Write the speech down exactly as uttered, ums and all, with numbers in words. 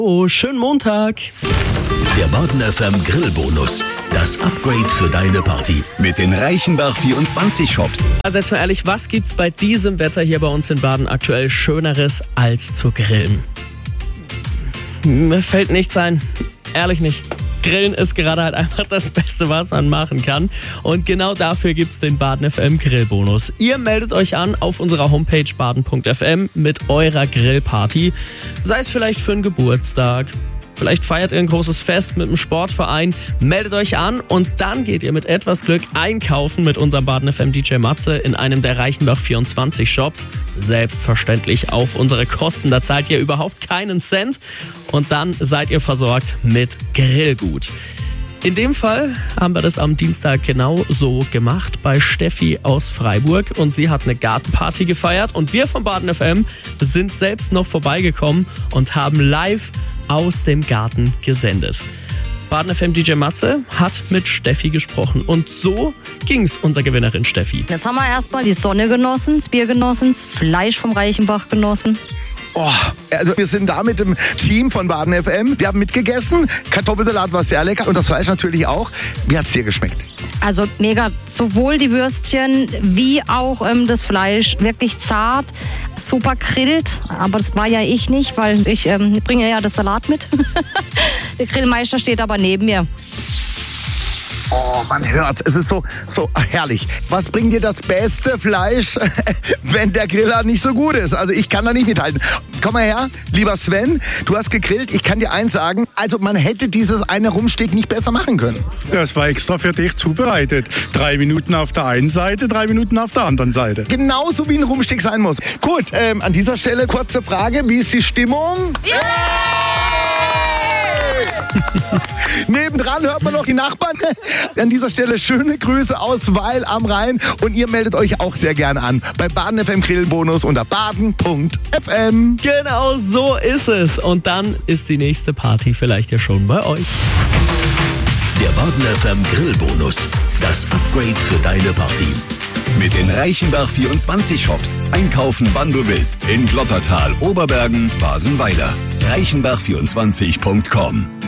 Oh, schönen Montag. Der Baden F M Grillbonus. Das Upgrade für deine Party. Mit den Reichenbach vierundzwanzig Shops. Also jetzt mal ehrlich, was gibt's bei diesem Wetter hier bei uns in Baden aktuell Schöneres als zu grillen? Mir fällt nichts ein. Ehrlich nicht. Grillen ist gerade halt einfach das Beste, was man machen kann. Und genau dafür gibt's den Baden F M Grillbonus. Ihr meldet euch an auf unserer Homepage baden punkt f m mit eurer Grillparty. Sei es vielleicht für einen Geburtstag. Vielleicht feiert ihr ein großes Fest mit einem Sportverein. Meldet euch an und dann geht ihr mit etwas Glück einkaufen mit unserem Baden F M D J Matze in einem der Reichenbach vierundzwanzig Shops. Selbstverständlich auf unsere Kosten. Da zahlt ihr überhaupt keinen Cent. Und dann seid ihr versorgt mit Grillgut. In dem Fall haben wir das am Dienstag genau so gemacht bei Steffi aus Freiburg und sie hat eine Gartenparty gefeiert und wir von Baden F M sind selbst noch vorbeigekommen und haben live aus dem Garten gesendet. Baden F M D J Matze hat mit Steffi gesprochen und so ging's unserer Gewinnerin Steffi. Jetzt haben wir erstmal die Sonne genossen, das Bier genossen, das Fleisch vom Reichenbach genossen. Oh, also wir sind da mit dem Team von Baden F M. Wir haben mitgegessen. Kartoffelsalat war sehr lecker und das Fleisch natürlich auch. Wie hat's dir geschmeckt? Also mega, sowohl die Würstchen wie auch ähm, das Fleisch, wirklich zart, super grillt. Aber das war ja ich nicht, weil ich ähm, bringe ja das Salat mit. Der Grillmeister steht aber neben mir. Oh, man hört's. Es ist so, so herrlich. Was bringt dir das beste Fleisch, wenn der Griller nicht so gut ist? Also ich kann da nicht mithalten. Komm mal her, lieber Sven, du hast gegrillt. Ich kann dir eins sagen, also man hätte dieses eine Rumsteak nicht besser machen können. Ja, es war extra für dich zubereitet. Drei Minuten auf der einen Seite, drei Minuten auf der anderen Seite. Genauso wie ein Rumsteak sein muss. Gut, ähm, an dieser Stelle kurze Frage. Wie ist die Stimmung? Yeah! Nebendran hört man noch die Nachbarn. An dieser Stelle schöne Grüße aus Weil am Rhein. Und ihr meldet euch auch sehr gerne an bei Baden F M Grillbonus unter baden punkt f m. Genau so ist es. Und dann ist die nächste Party vielleicht ja schon bei euch. Der Baden F M Grillbonus. Das Upgrade für deine Party. Mit den Reichenbach vierundzwanzig Shops. Einkaufen, wann du willst. In Glottertal, Oberbergen, Basenweiler. reichenbach vierundzwanzig punkt com